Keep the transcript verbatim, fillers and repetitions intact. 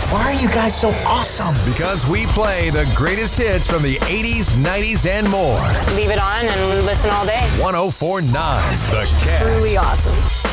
Why are you guys so awesome? Because we play the greatest hits from the eighties, nineties, and more. Leave it on and listen all day. one oh four point nine The Cat. Truly awesome.